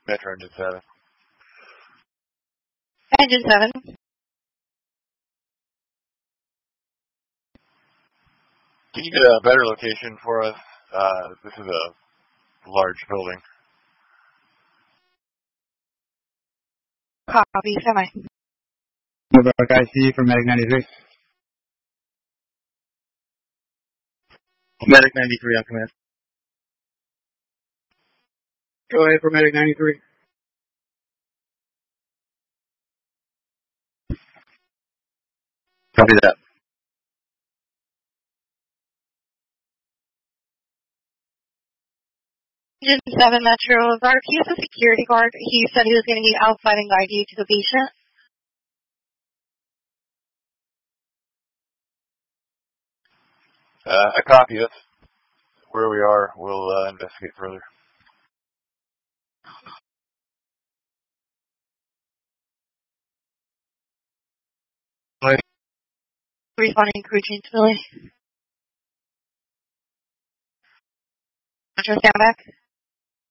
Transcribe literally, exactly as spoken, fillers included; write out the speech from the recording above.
Metro Engine seven. Engine seven. Can you get a better location for us? Uh, this is a large building. Copy, semi. Novak I C for Medic ninety-three. Medic ninety-three on command. Go ahead for Medic ninety-three. Copy that. Engine seven Metro. Zark, he's a security guard. He said he was going to need outside and guide you to the patient. Uh, I copy it. Where we are, we'll uh, investigate further. Right. Responding crew change to Metro, stand back.